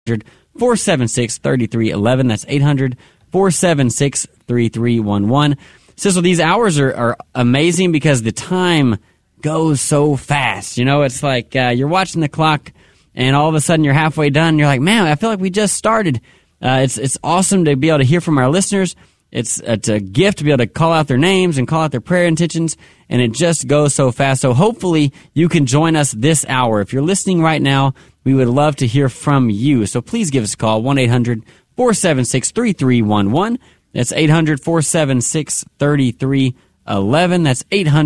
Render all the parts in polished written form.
800-476-3311. That's 800-476-3311. Cecil, these hours are amazing because the time goes so fast. You know, it's like you're watching the clock and all of a sudden you're halfway done. And you're like, man, I feel like we just started. It's awesome to be able to hear from our listeners. It's a gift to be able to call out their names and call out their prayer intentions, and it just goes so fast. So hopefully you can join us this hour. If you're listening right now, we would love to hear from you. So please give us a call, 1-800-476-3311. That's 800-476-3311. That's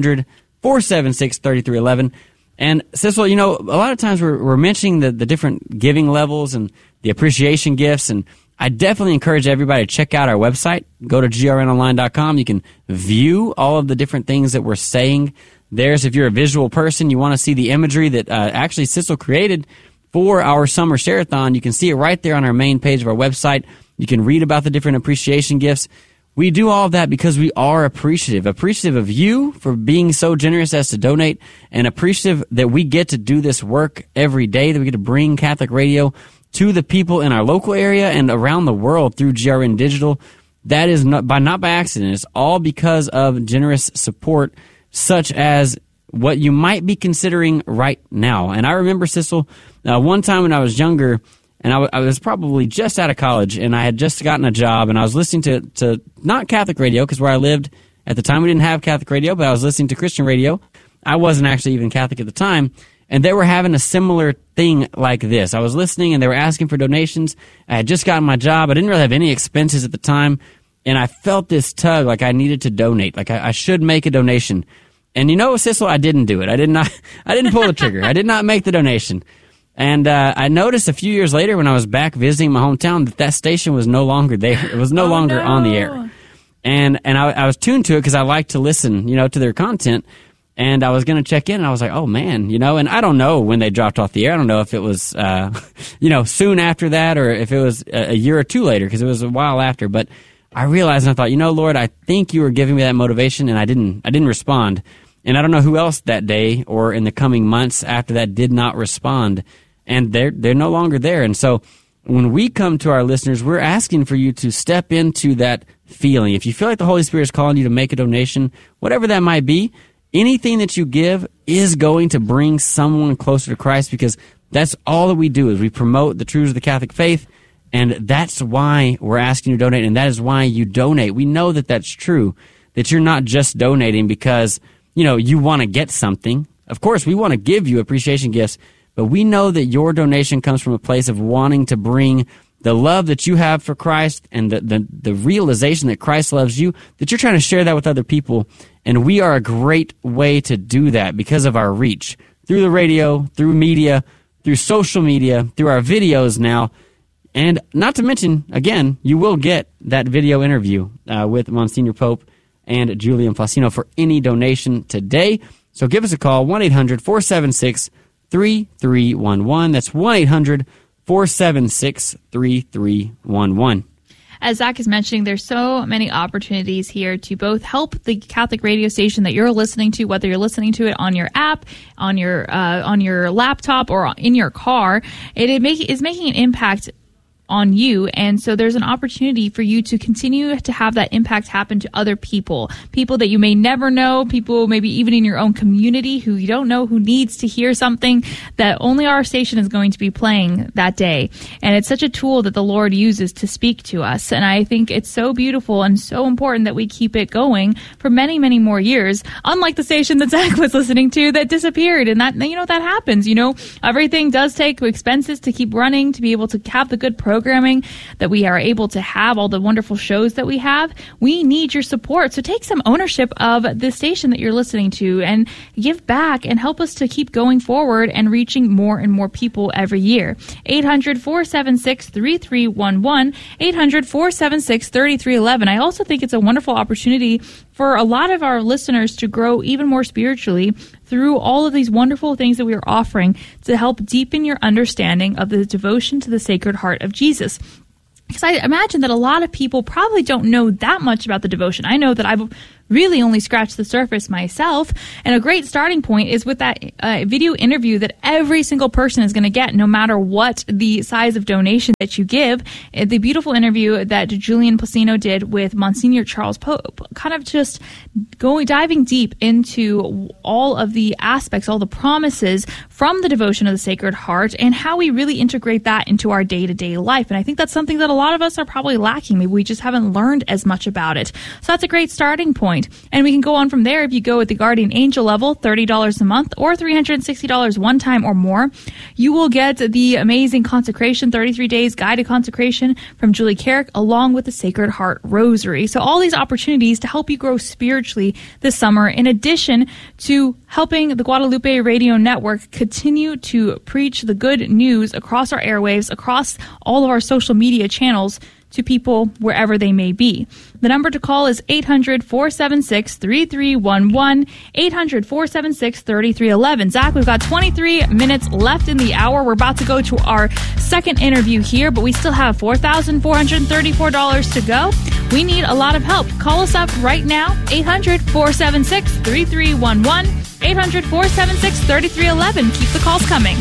800-476-3311. And Cecil, you know, a lot of times we're mentioning the different giving levels and the appreciation gifts, and I definitely encourage everybody to check out our website. Go to grnonline.com. You can view all of the different things that we're saying there. So if you're a visual person, you want to see the imagery that actually Cecil created for our summer share-a-thon, you can see it right there on our main page of our website. You can read about the different appreciation gifts. We do all of that because we are appreciative of you for being so generous as to donate, and appreciative that we get to do this work every day, that we get to bring Catholic radio to the people in our local area and around the world through GRN Digital. That is not by accident. It's all because of generous support such as what you might be considering right now. And I remember, Cecil, one time when I was younger, and I was probably just out of college, and I had just gotten a job, and I was listening to not Catholic radio, because where I lived at the time we didn't have Catholic radio, but I was listening to Christian radio. I wasn't actually even Catholic at the time. And they were having a similar thing like this. I was listening, and they were asking for donations. I had just gotten my job. I didn't really have any expenses at the time, and I felt this tug like I needed to donate, like I should make a donation. And you know, Cecil, I didn't do it. I didn't pull the trigger. I did not make the donation. And I noticed a few years later when I was back visiting my hometown that station was no longer there. It was no longer on the air. And I was tuned to it because I like to listen, you know, to their content. And I was going to check in, and I was like, oh, man, you know, and I don't know when they dropped off the air. I don't know if it was, you know, soon after that or if it was a year or two later, because it was a while after. But I realized, and I thought, you know, Lord, I think you were giving me that motivation, and I didn't respond. And I don't know who else that day or in the coming months after that did not respond. And they're no longer there. And so when we come to our listeners, we're asking for you to step into that feeling. If you feel like the Holy Spirit is calling you to make a donation, whatever that might be, anything that you give is going to bring someone closer to Christ, because that's all that we do is we promote the truths of the Catholic faith, and that's why we're asking you to donate, and that is why you donate. We know that that's true, that you're not just donating because, you know, you want to get something. Of course, we want to give you appreciation gifts, but we know that your donation comes from a place of wanting to bring the love that you have for Christ and the realization that Christ loves you, that you're trying to share that with other people. And we are a great way to do that because of our reach through the radio, through media, through social media, through our videos now. And not to mention, again, you will get that video interview with Monsignor Pope and Julian Fassino for any donation today. So give us a call, 1-800-476-3311. That's 1-800-476-3311. As Zach is mentioning, there's so many opportunities here to both help the Catholic radio station that you're listening to, whether you're listening to it on your app, on your laptop, or in your car. It is making an impact on you, and so there's an opportunity for you to continue to have that impact happen to other people that you may never know, people maybe even in your own community who you don't know, who needs to hear something that only our station is going to be playing that day. And it's such a tool that the Lord uses to speak to us, and I think it's so beautiful and so important that we keep it going for many, many more years, unlike the station that Zach was listening to that disappeared. And that, you know, that happens. You know, everything does take expenses to keep running, to be able to have the good programming that we are able to have, all the wonderful shows that we have. We need your support. So take some ownership of the station that you're listening to and give back and help us to keep going forward and reaching more and more people every year. 800-476-3311, 800-476-3311. I also think it's a wonderful opportunity for a lot of our listeners to grow even more spiritually through all of these wonderful things that we are offering to help deepen your understanding of the devotion to the Sacred Heart of Jesus. Because I imagine that a lot of people probably don't know that much about the devotion. I know that I've really only scratched the surface myself. And a great starting point is with that video interview that every single person is going to get, no matter what the size of donation that you give. The beautiful interview that Julian Placino did with Monsignor Charles Pope, kind of just diving deep into all of the aspects, all the promises from the devotion of the Sacred Heart, and how we really integrate that into our day-to-day life. And I think that's something that a lot of us are probably lacking. Maybe we just haven't learned as much about it. So that's a great starting point. And we can go on from there. If you go with the Guardian Angel level, $30 a month or $360 one time or more, you will get the amazing consecration, 33 days guided consecration from Julie Carrick, along with the Sacred Heart Rosary. So all these opportunities to help you grow spiritually this summer, in addition to helping the Guadalupe Radio Network continue to preach the good news across our airwaves, across all of our social media channels, to people wherever they may be. The number to call is 800-476-3311, 800-476-3311. Zach, we've got 23 minutes left in the hour. We're about to go to our second interview here, but we still have $4,434 to go. We need a lot of help. Call us up right now, 800-476-3311, 800-476-3311. Keep the calls coming.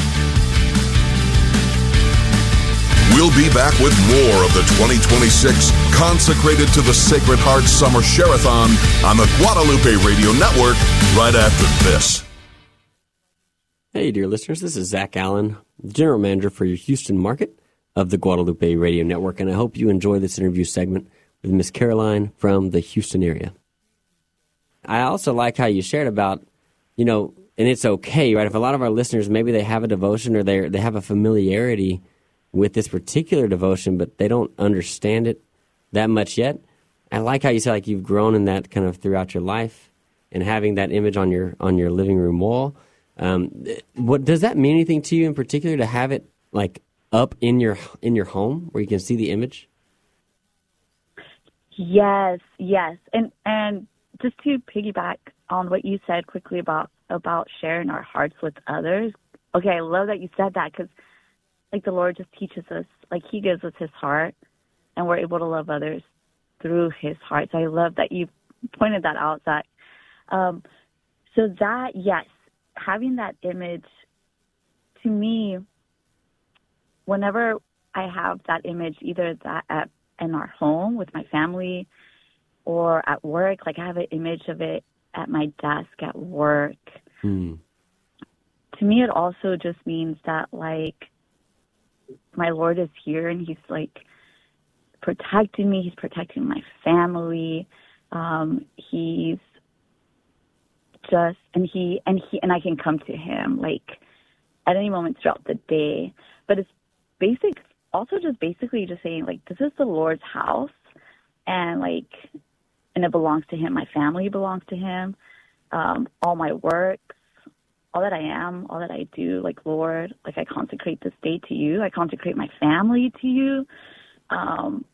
We'll be back with more of the 2026 Consecrated to the Sacred Heart Summer Share-a-thon on the Guadalupe Radio Network right after this. Hey, dear listeners, this is Zach Allen, General Manager for your Houston market of the Guadalupe Radio Network, and I hope you enjoy this interview segment with Miss Caroline from the Houston area. I also like how you shared about, and it's okay, right? If a lot of our listeners, maybe they have a devotion or they have a familiarity with this particular devotion, but they don't understand it that much yet. I like how you say you've grown in that kind of throughout your life, and having that image on your living room wall. What does that mean anything to you in particular, to have it up in your home where you can see the image? Yes, and just to piggyback on what you said quickly about sharing our hearts with others. Okay, I love that you said that, because the Lord just teaches us, He gives us His heart, and we're able to love others through His heart. So I love that you pointed that out, Zach. So that, yes, having that image, to me, whenever I have that image, either that in our home with my family or at work, I have an image of it at my desk at work. To me, it also just means that, my Lord is here, and He's protecting me. He's protecting my family. He's just, and I can come to Him at any moment throughout the day. But it's basically just saying this is the Lord's house, and and it belongs to Him. My family belongs to Him. All my works, all that I am, all that I do, Lord, I consecrate this day to You. I consecrate my family to You. And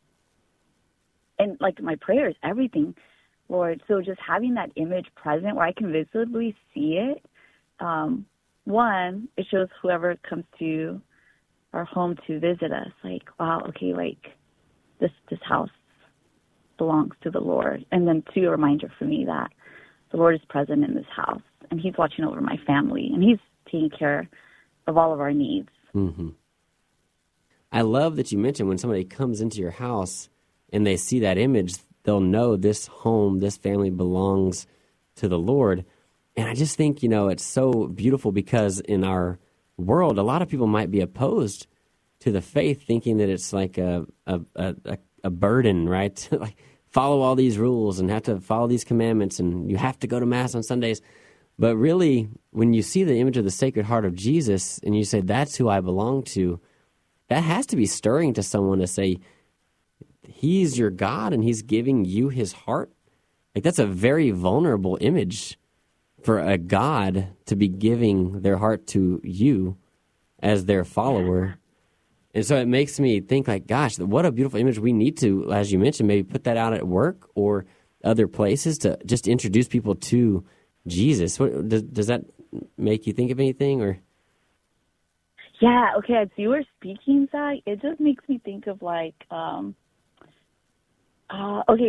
my prayers, everything, Lord. So just having that image present where I can visibly see it, one, it shows whoever comes to our home to visit us, wow, okay, this house belongs to the Lord. And then two, a reminder for me that the Lord is present in this house, and He's watching over my family, and He's taking care of all of our needs. Mm-hmm. I love that you mentioned when somebody comes into your house and they see that image, they'll know this home, this family belongs to the Lord. And I just think, it's so beautiful, because in our world, a lot of people might be opposed to the faith, thinking that it's a burden, right? Follow all these rules and have to follow these commandments, and you have to go to Mass on Sundays. But really, when you see the image of the Sacred Heart of Jesus and you say, that's who I belong to, that has to be stirring to someone to say, He's your God and He's giving you His heart. That's a very vulnerable image for a God to be giving their heart to you as their follower. And so it makes me think gosh, what a beautiful image. We need to, as you mentioned, maybe put that out at work or other places to just introduce people to Jesus. Does that make you think of anything? Or? Yeah, okay, as you were speaking, Zach, it just makes me think of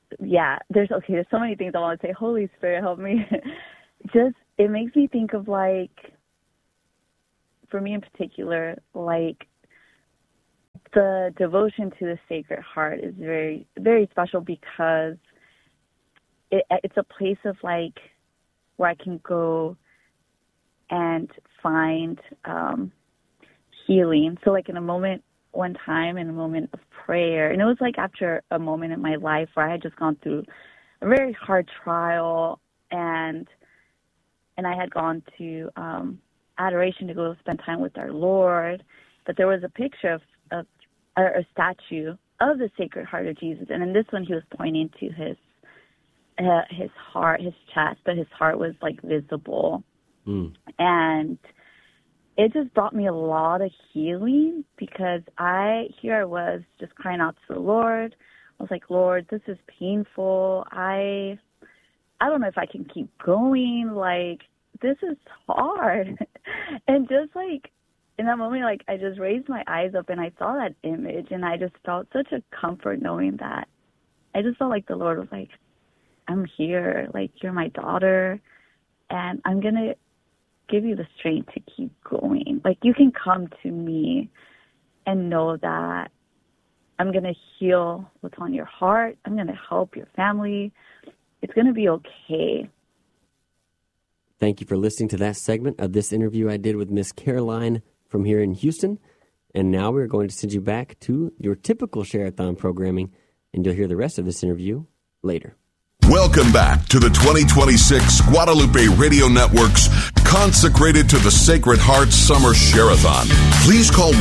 there's so many things I want to say. Holy Spirit, help me. Just, it makes me think of, like, for me in particular, like, the devotion to the Sacred Heart is very, very special because it's a place of, like, where I can go and find healing. So, like, in a moment, one time, in a moment of prayer, and it was, like, after a moment in my life where I had just gone through a very hard trial, and I had gone to adoration to go spend time with our Lord, but there was a picture of a statue of the Sacred Heart of Jesus, and in this one he was pointing to his heart, his chest, but his heart was, like, visible. And it just brought me a lot of healing because I was just crying out to the Lord. I was like, Lord, this is painful. I don't know if I can keep going. Like, this is hard. And just, like, in that moment, like, I just raised my eyes up and I saw that image, and I just felt such a comfort knowing that. I just felt like the Lord was like, I'm here. Like, you're my daughter, and I'm going to give you the strength to keep going. Like, you can come to me and know that I'm going to heal what's on your heart. I'm going to help your family. It's going to be okay. Thank you for listening to that segment of this interview I did with Miss Caroline from here in Houston. And now we're going to send you back to your typical Share-a-thon programming, and you'll hear the rest of this interview later. Welcome back to the 2026 Guadalupe Radio Network's Consecrated to the Sacred Heart Summer Share-a-thon. Please call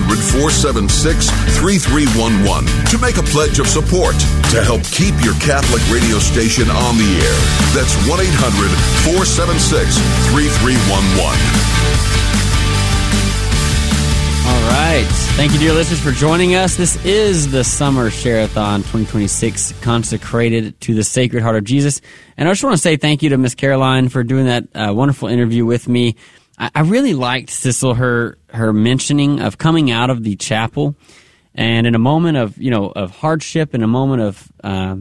1-800-476-3311 to make a pledge of support to help keep your Catholic radio station on the air. That's 1-800-476-3311. All right. Thank you, dear listeners, for joining us. This is the Summer Share-a-thon 2026, consecrated to the Sacred Heart of Jesus. And I just want to say thank you to Miss Caroline for doing that wonderful interview with me. I really liked, Sissel, her mentioning of coming out of the chapel, and in a moment of hardship, in a moment of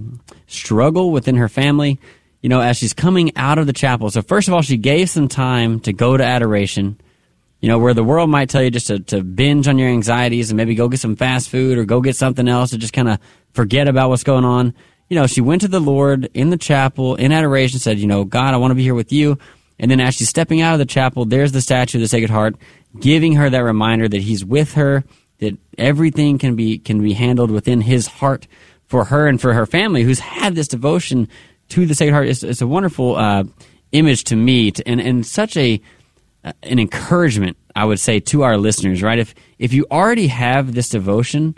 struggle within her family, as she's coming out of the chapel. So first of all, she gave some time to go to adoration, where the world might tell you just to binge on your anxieties and maybe go get some fast food or go get something else to just kind of forget about what's going on. She went to the Lord in the chapel in adoration, said, God, I want to be here with you. And then as she's stepping out of the chapel, there's the statue of the Sacred Heart, giving her that reminder that he's with her, that everything can be handled within his heart for her and for her family, who's had this devotion to the Sacred Heart. It's a wonderful image to me, and such an encouragement, I would say, to our listeners, right? If you already have this devotion,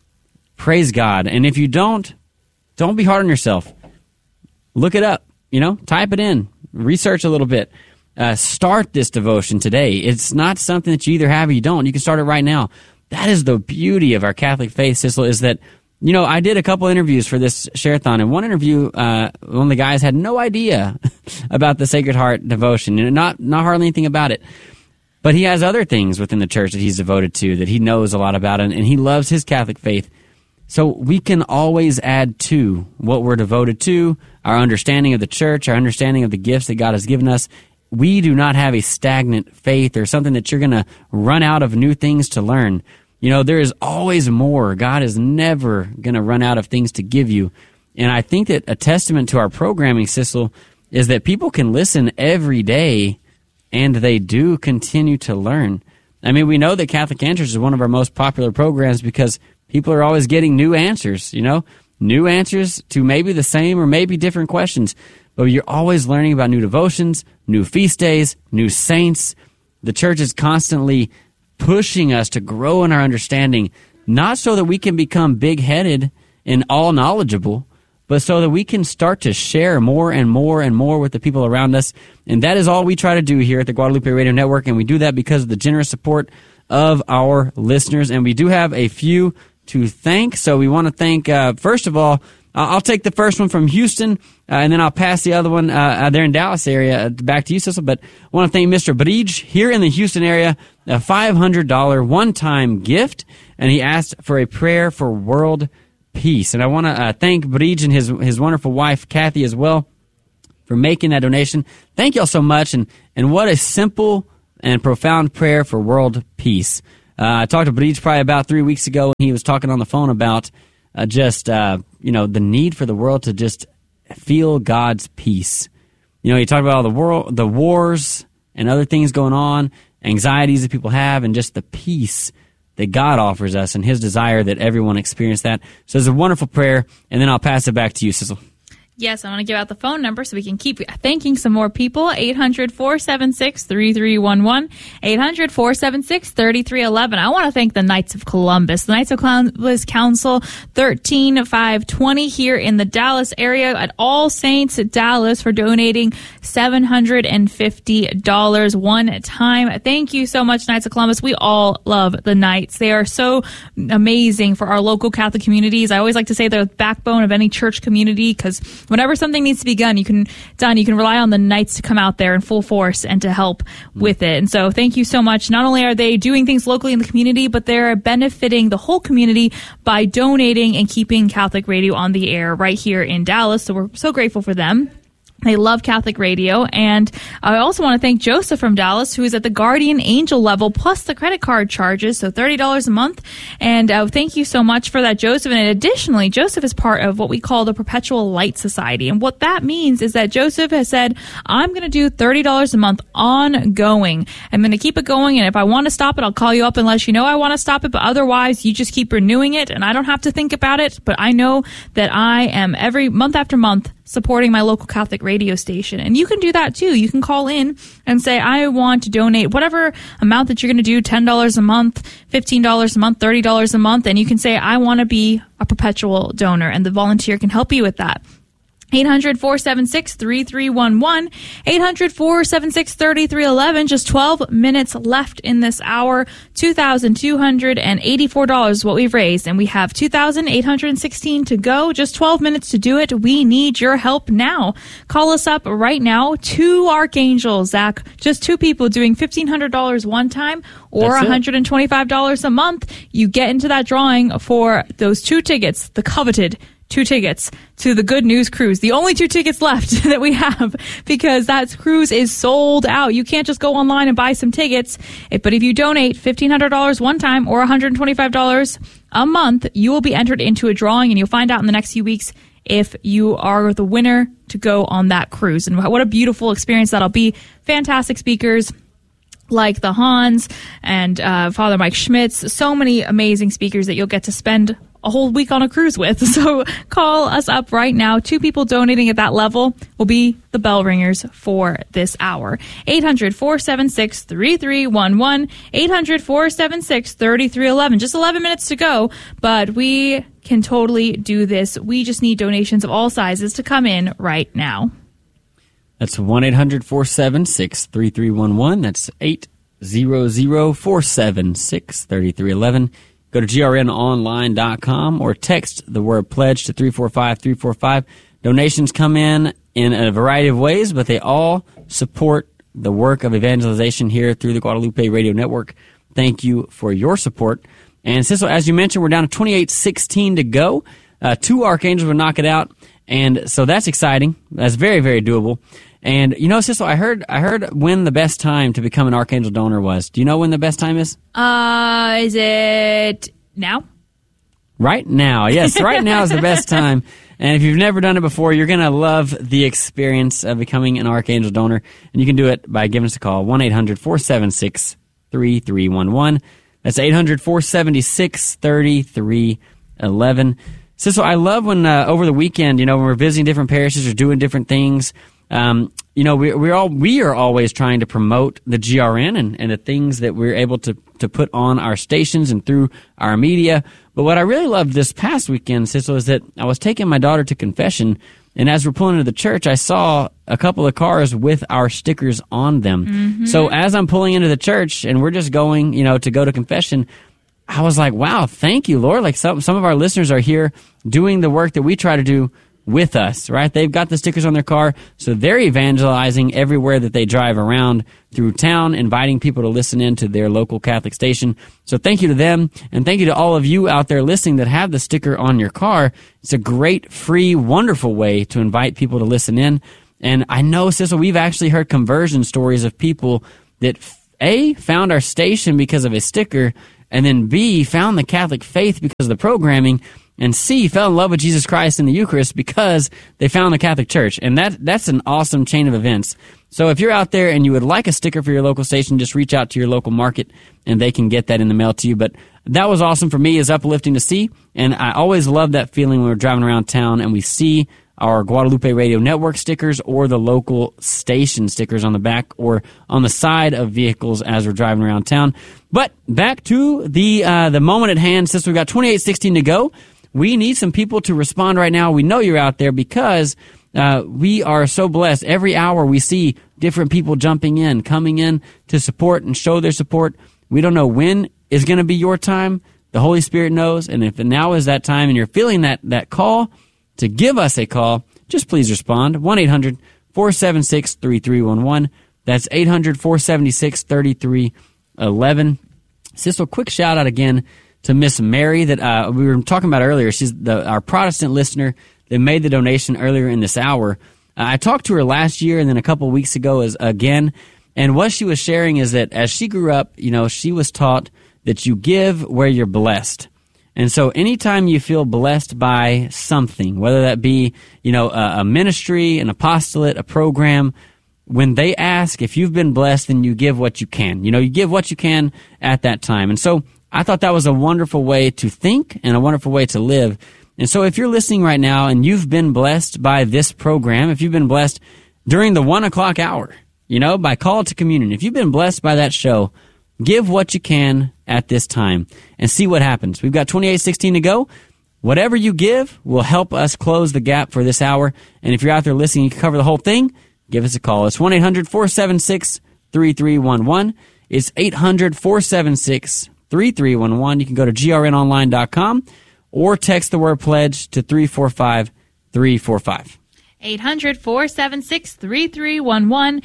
praise God. And if you don't be hard on yourself. Look it up, type it in, research a little bit. Start this devotion today. It's not something that you either have or you don't. You can start it right now. That is the beauty of our Catholic faith, Sissel, is that, I did a couple interviews for this Share-a-thon, and one interview, one of the guys had no idea about the Sacred Heart devotion, not hardly anything about it. But he has other things within the church that he's devoted to, that he knows a lot about, and he loves his Catholic faith. So we can always add to what we're devoted to, our understanding of the church, our understanding of the gifts that God has given us. We do not have a stagnant faith or something that you're going to run out of new things to learn. There is always more. God is never going to run out of things to give you. And I think that a testament to our programming, Sissel, is that people can listen every day and they do continue to learn. I mean, we know that Catholic Answers is one of our most popular programs because people are always getting new answers, new answers to maybe the same or maybe different questions. But you're always learning about new devotions, new feast days, new saints. The church is constantly pushing us to grow in our understanding, not so that we can become big-headed and all-knowledgeable, but so that we can start to share more and more and more with the people around us. And that is all we try to do here at the Guadalupe Radio Network, and we do that because of the generous support of our listeners. And we do have a few to thank. So we want to thank, first of all, I'll take the first one from Houston, and then I'll pass the other one there in Dallas area back to you, Sissel. But I want to thank Mr. Bridge here in the Houston area, a $500 one-time gift, and he asked for a prayer for world peace. And I want to thank Brij and his wonderful wife, Kathy, as well, for making that donation. Thank y'all so much. And what a simple and profound prayer for world peace. I talked to Brij probably about 3 weeks ago, and he was talking on the phone about the need for the world to just feel God's peace. He talked about all the wars and other things going on, anxieties that people have, and just the peace that God offers us and his desire that everyone experience that. So it's a wonderful prayer, and then I'll pass it back to you, Sissel. Yes, I want to give out the phone number so we can keep thanking some more people. 800-476-3311. 800-476-3311. I want to thank the Knights of Columbus. The Knights of Columbus Council 13520 here in the Dallas area at All Saints Dallas for donating $750 one time. Thank you so much, Knights of Columbus. We all love the Knights. They are so amazing for our local Catholic communities. I always like to say they're the backbone of any church community, because whenever something needs to be done, you can rely on the Knights to come out there in full force and to help with it. And so thank you so much. Not only are they doing things locally in the community, but they're benefiting the whole community by donating and keeping Catholic radio on the air right here in Dallas. So we're so grateful for them. They love Catholic radio. And I also want to thank Joseph from Dallas, who is at the Guardian Angel level, plus the credit card charges, so $30 a month. And thank you so much for that, Joseph. And additionally, Joseph is part of what we call the Perpetual Light Society. And what that means is that Joseph has said, I'm going to do $30 a month ongoing. I'm going to keep it going. And if I want to stop it, I'll call you up and let you know I want to stop it. But otherwise, you just keep renewing it. And I don't have to think about it. But I know that I am every month after month supporting my local Catholic radio station. And you can do that too. You can call in and say, I want to donate whatever amount that you're going to do, $10 a month, $15 a month, $30 a month. And you can say, I want to be a perpetual donor. And the volunteer can help you with that. 800-476-3311. 800-476-3311. Just 12 minutes left in this hour. $2,284 is what we've raised, and we have $2,816 to go. Just 12 minutes to do it. We need your help now. Call us up right now. 2 archangels, Zach. Just 2 people doing $1,500 one time or $125 a month. You get into that drawing for those 2 tickets, the coveted 2 tickets to the Good News Cruise. The only 2 tickets left that we have, because that cruise is sold out. You can't just go online and buy some tickets. But if you donate $1,500 one time or $125 a month, you will be entered into a drawing, and you'll find out in the next few weeks if you are the winner to go on that cruise. And what a beautiful experience that'll be. Fantastic speakers like the Hans and Father Mike Schmitz. So many amazing speakers that you'll get to spend a whole week on a cruise with. So call us up right now. 2 people donating at that level will be the bell ringers for this hour. 800-476-3311. 800-476-3311. Just 11 minutes to go, but we can totally do this. We just need donations of all sizes to come in right now. That's 1-800-476-3311. That's 800-476-3311. Go to grnonline.com or text the word pledge to 345-345. Donations come in a variety of ways, but they all support the work of evangelization here through the Guadalupe Radio Network. Thank you for your support. And Sissel, as you mentioned, we're down to 28-16 to go. 2 archangels will knock it out, and so that's exciting. That's very, very doable. And, Sissel, I heard when the best time to become an Archangel donor was. Do you know when the best time is? Is it now? Right now. Yes, right now is the best time. And if you've never done it before, you're going to love the experience of becoming an Archangel donor. And you can do it by giving us a call, 1-800-476-3311. That's 800-476-3311. Sissel, I love when over the weekend, when we're visiting different parishes or doing different things, we are always trying to promote the GRN and the things that we're able to put on our stations and through our media. But what I really loved this past weekend, Sissel, is that I was taking my daughter to confession, and as we're pulling into the church, I saw a couple of cars with our stickers on them. Mm-hmm. So as I'm pulling into the church and we're just going, to go to confession, I was like, wow, thank you, Lord. Like some of our listeners are here doing the work that we try to do with us, right? They've got the stickers on their car, so they're evangelizing everywhere that they drive around through town, inviting people to listen in to their local Catholic station. So thank you to them, and thank you to all of you out there listening that have the sticker on your car. It's a great, free, wonderful way to invite people to listen in. And I know, Sissel, we've actually heard conversion stories of people that, A, found our station because of a sticker, and then B, found the Catholic faith because of the programming, and C, fell in love with Jesus Christ in the Eucharist because they found the Catholic Church. And that's an awesome chain of events. So if you're out there and you would like a sticker for your local station, just reach out to your local market and they can get that in the mail to you. But that was awesome for me. It's uplifting to see. And I always love that feeling when we're driving around town and we see our Guadalupe Radio Network stickers or the local station stickers on the back or on the side of vehicles as we're driving around town. But back to the moment at hand. Since we've got 28:16 to go, we need some people to respond right now. We know you're out there because we are so blessed. Every hour we see different people jumping in, coming in to support and show their support. We don't know when is going to be your time. The Holy Spirit knows. And if now is that time and you're feeling that call to give us a call, just please respond. 1-800-476-3311. That's 800-476-3311. Sissel, quick shout out again to Miss Mary that we were talking about earlier. She's our Protestant listener that made the donation earlier in this hour. I talked to her last year and then a couple of weeks ago again, and what she was sharing is that as she grew up, she was taught that you give where you're blessed. And so anytime you feel blessed by something, whether that be, a ministry, an apostolate, a program, when they ask if you've been blessed, then you give what you can. You give what you can at that time. And so I thought that was a wonderful way to think and a wonderful way to live. And so if you're listening right now and you've been blessed by this program, if you've been blessed during the 1 o'clock hour, by call to communion, if you've been blessed by that show, give what you can at this time and see what happens. We've got 28:16 to go. Whatever you give will help us close the gap for this hour. And if you're out there listening, you can cover the whole thing, give us a call. It's 1-800-476-3311. It's 800-476-3311. You can go to grnonline.com or text the word pledge to 345-345. 800-476-3311,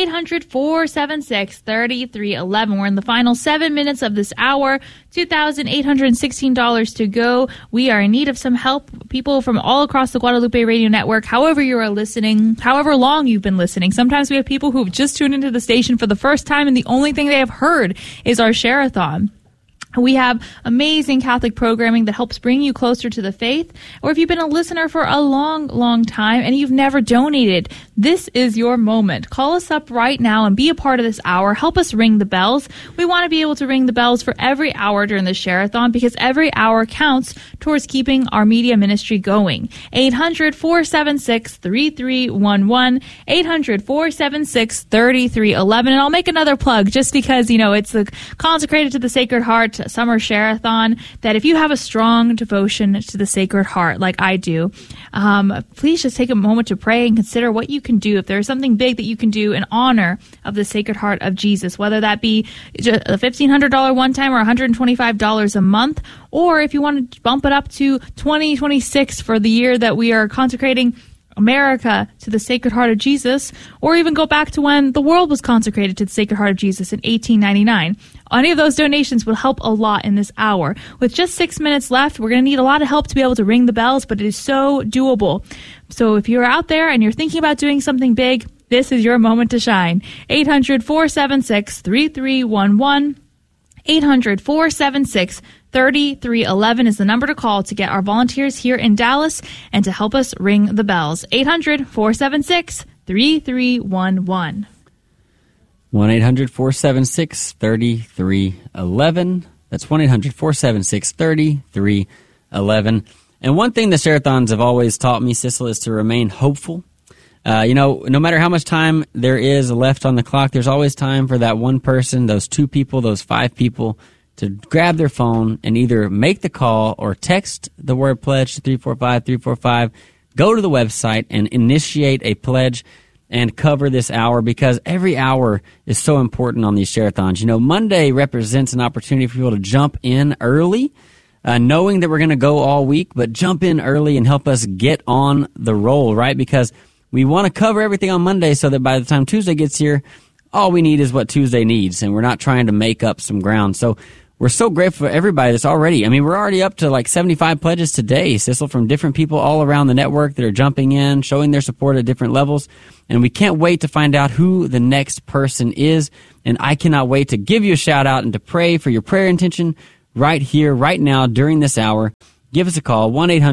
800-476-3311. We're in the final 7 minutes of this hour, $2,816 to go. We are in need of some help. People from all across the Guadalupe Radio Network, however you are listening, however long you've been listening. Sometimes we have people who've just tuned into the station for the first time and the only thing they have heard is our share-a-thon. We have amazing Catholic programming that helps bring you closer to the faith. Or if you've been a listener for a long, long time and you've never donated, this is your moment. Call us up right now and be a part of this hour. Help us ring the bells. We want to be able to ring the bells for every hour during the share-a-thon because every hour counts towards keeping our media ministry going. 800-476-3311, 800-476-3311. And I'll make another plug just because, it's the Consecrated to the Sacred Heart Summer Share-a-thon, that if you have a strong devotion to the Sacred Heart like I do, please just take a moment to pray and consider what you can do. If there's something big that you can do in honor of the Sacred Heart of Jesus, whether that be a $1,500 one-time or $125 a month, or if you want to bump it up to 2026 for the year that we are consecrating America to the Sacred Heart of Jesus, or even go back to when the world was consecrated to the Sacred Heart of Jesus in 1899. Any of those donations will help a lot in this hour. With just 6 minutes left, we're going to need a lot of help to be able to ring the bells, but it is so doable. So if you're out there and you're thinking about doing something big, this is your moment to shine. 800-476-3311. 800-476-3311 is the number to call to get our volunteers here in Dallas and to help us ring the bells. 800-476-3311. 1-800-476-3311. That's 1-800-476-3311. And one thing the share-a-thons have always taught me, Sissel, is to remain hopeful. No matter how much time there is left on the clock, there's always time for that one person, those two people, those five people to grab their phone and either make the call or text the word pledge to 345-345, go to the website and initiate a pledge and cover this hour, because every hour is so important on these share-a-thons. Monday represents an opportunity for people to jump in early knowing that we're going to go all week, but jump in early and help us get on the roll, right? Because we want to cover everything on Monday so that by the time Tuesday gets here, all we need is what Tuesday needs, and we're not trying to make up some ground. So we're so grateful for everybody that's already, we're already up to like 75 pledges today, Sissel, from different people all around the network that are jumping in, showing their support at different levels. And we can't wait to find out who the next person is. And I cannot wait to give you a shout out and to pray for your prayer intention right here, right now, during this hour. Give us a call,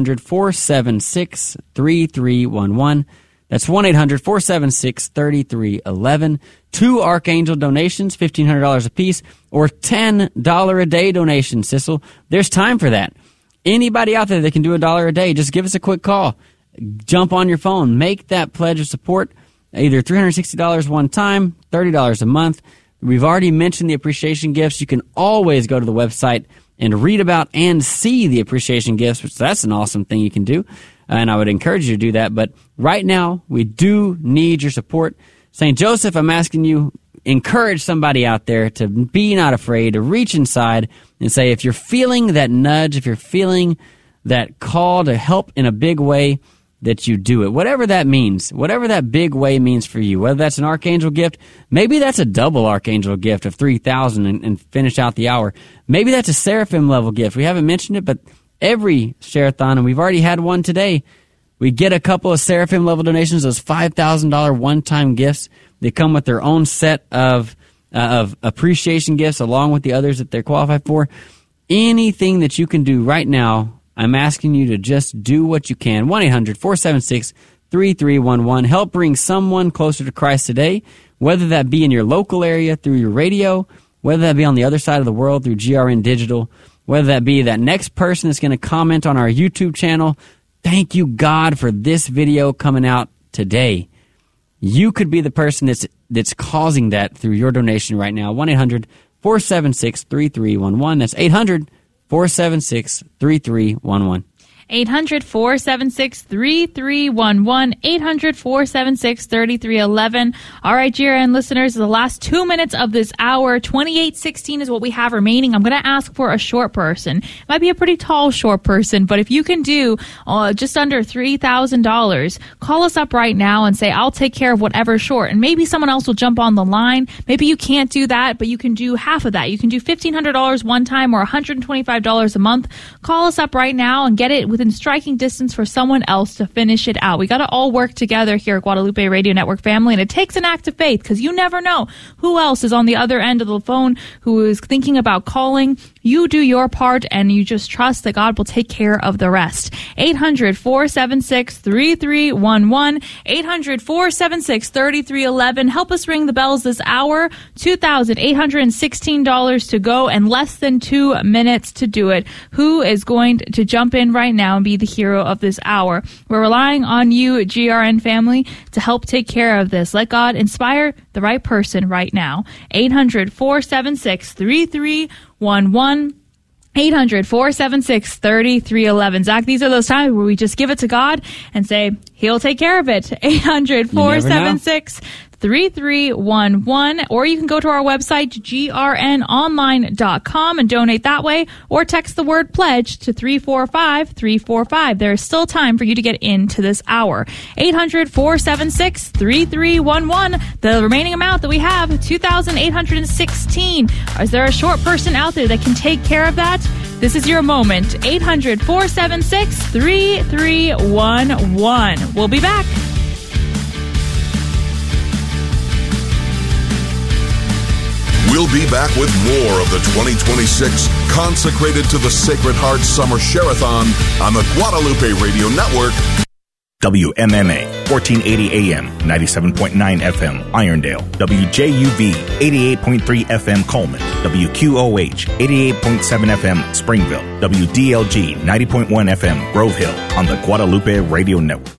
1-800-476-3311. That's 1-800-476-3311. 2 Archangel donations, $1,500 a piece, or $10 a day donations, Sissel. There's time for that. Anybody out there that can do $1 a day, just give us a quick call. Jump on your phone. Make that pledge of support, either $360 one time, $30 a month. We've already mentioned the appreciation gifts. You can always go to the website and read about and see the appreciation gifts, which that's an awesome thing you can do. And I would encourage you to do that. But right now, we do need your support. St. Joseph, I'm asking you, encourage somebody out there to be not afraid, to reach inside and say, if you're feeling that nudge, if you're feeling that call to help in a big way, that you do it. Whatever that means, whatever that big way means for you, whether that's an Archangel gift, maybe that's a double Archangel gift of $3,000 and finish out the hour. Maybe that's a Seraphim level gift. We haven't mentioned it, but every Share-a-thon, and we've already had one today, we get a couple of Seraphim level donations, those $5,000 one-time gifts. They come with their own set of appreciation gifts along with the others that they're qualified for. Anything that you can do right now, I'm asking you to just do what you can. 1-800-476-3311. Help bring someone closer to Christ today, whether that be in your local area through your radio, whether that be on the other side of the world through GRN Digital, whether that be that next person that's going to comment on our YouTube channel. Thank you, God, for this video coming out today. You could be the person that's causing that through your donation right now. 1-800-476-3311. That's 800-476-3311. 800-476-3311, 800-476-3311. All right, GRN listeners, the last 2 minutes of this hour, 28:16 is what we have remaining. I'm going to ask for a short person. It might be a pretty tall short person, but if you can do just under $3,000, call us up right now and say, I'll take care of whatever's short. And maybe someone else will jump on the line. Maybe you can't do that, but you can do half of that. You can do $1,500 one time or $125 a month. Call us up right now and get it within striking distance for someone else to finish it out. We got to all work together here at Guadalupe Radio Network family, and it takes an act of faith because you never know who else is on the other end of the phone who is thinking about calling. You do your part, and you just trust that God will take care of the rest. 800-476-3311, 800-476-3311. Help us ring the bells this hour. $2,816 to go and less than 2 minutes to do it. Who is going to jump in right now and be the hero of this hour? We're relying on you, GRN family, to help take care of this. Let God inspire the right person right now. 800-476-3311. 800-476-3311. Zach, these are those times where we just give it to God and say, He'll take care of it. 800-476-3311. Or you can go to our website, grnonline.com, and donate that way, or text the word pledge to 345-345. There is still time for you to get into this hour. 800-476-3311. The remaining amount that we have, $2,816. Is there a short person out there that can take care of that? This is your moment. 800-476-3311. We'll be back. We'll be back with more of the 2026 Consecrated to the Sacred Heart Summer Share-a-thon on the Guadalupe Radio Network. WMMA, 1480 AM, 97.9 FM, Irondale. WJUV, 88.3 FM, Coleman. WQOH, 88.7 FM, Springville. WDLG, 90.1 FM, Grove Hill, on the Guadalupe Radio Network.